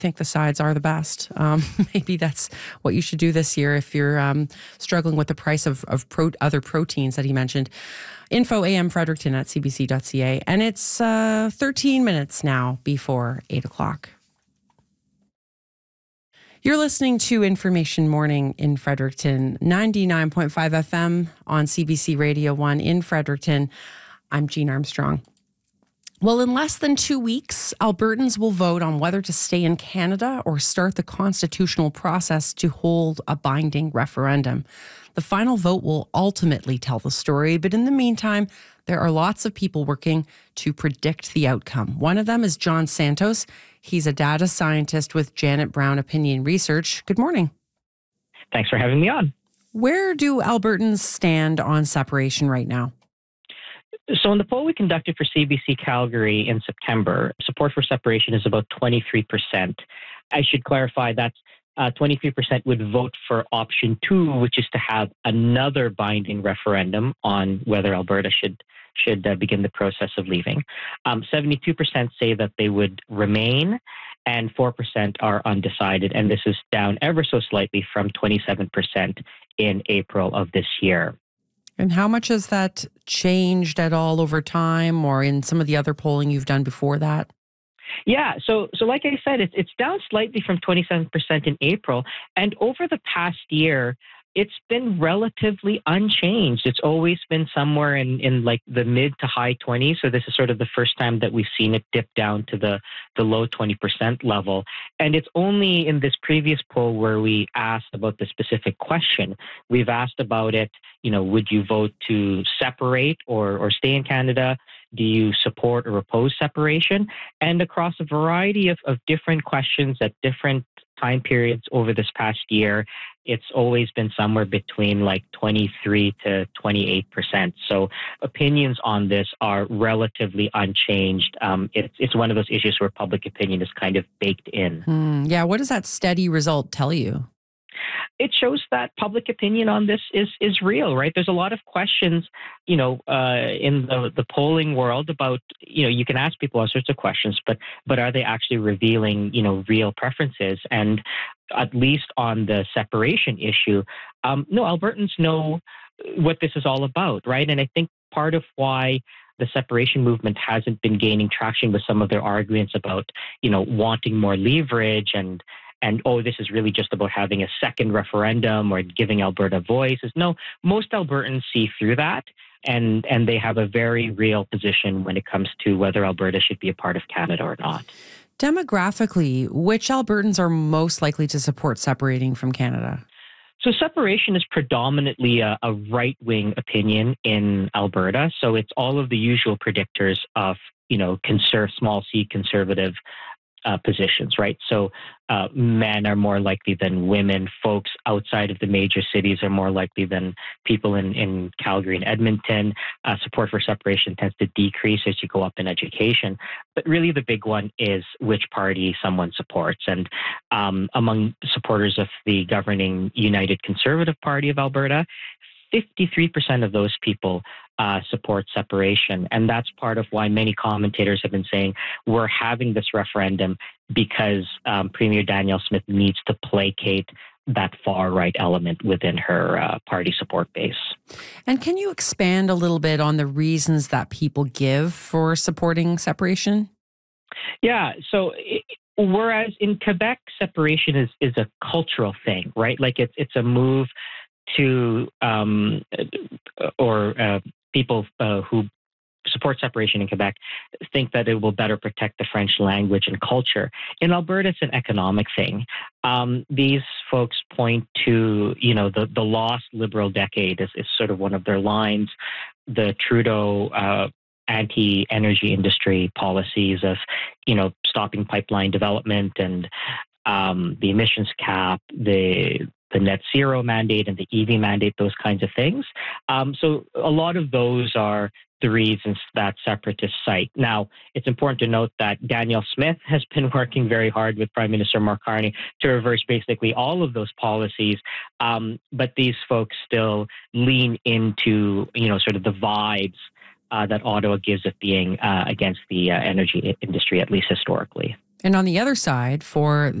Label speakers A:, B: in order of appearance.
A: think the sides are the best. Maybe that's what you should do this year if you're struggling with the price of other proteins that he mentioned. Info AM Fredericton at cbc.ca. And it's 13 minutes now before 8 o'clock. You're listening to Information Morning in Fredericton, 99.5 FM on CBC Radio 1 in Fredericton. I'm Jean Armstrong. Well, in less than 2 weeks, Albertans will vote on whether to stay in Canada or start the constitutional process to hold a binding referendum. The final vote will ultimately tell the story, but in the meantime, there are lots of people working to predict the outcome. One of them is John Santos. He's a data scientist with Janet Brown Opinion Research. Good morning.
B: Thanks for having me on.
A: Where do Albertans stand on separation right now?
B: So in the poll we conducted for CBC Calgary in September, support for separation is about 23%. I should clarify that 23% would vote for option 2, which is to have another binding referendum on whether Alberta should begin the process of leaving. 72% say that they would remain, and 4% are undecided. And this is down ever so slightly from 27% in April of this year.
A: And how much has that changed at all over time or in some of the other polling you've done before that?
B: Yeah, so like I said, it's down slightly from 27% in April. And over the past year, it's been relatively unchanged. It's always been somewhere in like the mid to high 20s. So this is sort of the first time that we've seen it dip down to the low 20% level. And it's only in this previous poll where we asked about the specific question. We've asked about it, would you vote to separate or stay in Canada? Do you support or oppose separation? And across a variety of different questions at different time periods over this past year, it's always been somewhere between like 23 to 28%. So opinions on this are relatively unchanged. It's one of those issues where public opinion is kind of baked in.
A: Yeah, what does that steady result tell you?
B: It shows that public opinion on this is real, right? There's a lot of questions, in the polling world about, you can ask people all sorts of questions, but are they actually revealing, real preferences? And at least on the separation issue, no, Albertans know what this is all about, right? And I think part of why the separation movement hasn't been gaining traction with some of their arguments about, wanting more leverage and this is really just about having a second referendum or giving Alberta a voice. No, most Albertans see through that, and they have a very real position when it comes to whether Alberta should be a part of Canada or not.
A: Demographically, which Albertans are most likely to support separating from Canada?
B: So separation is predominantly a right-wing opinion in Alberta. So it's all of the usual predictors of, small c conservative positions, right? So men are more likely than women. Folks outside of the major cities are more likely than people in Calgary and Edmonton. Support for separation tends to decrease as you go up in education. But really the big one is which party someone supports. And among supporters of the governing United Conservative Party of Alberta, 53% of those people support separation. And that's part of why many commentators have been saying we're having this referendum because Premier Danielle Smith needs to placate that far-right element within her party support base.
A: And can you expand a little bit on the reasons that people give for supporting separation?
B: Yeah, so whereas in Quebec, separation is a cultural thing, right? Like it's a move to people who support separation in Quebec think that it will better protect the French language and culture. In Alberta, it's an economic thing. These folks point to, the lost Liberal decade is sort of one of their lines. The Trudeau anti-energy industry policies of, stopping pipeline development and the emissions cap, the net zero mandate and the EV mandate, those kinds of things. So a lot of those are the reasons that separatists cite. Now, it's important to note that Danielle Smith has been working very hard with Prime Minister Mark Carney to reverse basically all of those policies. But these folks still lean into, sort of the vibes that Ottawa gives it being against the energy industry, at least historically.
A: And on the other side, for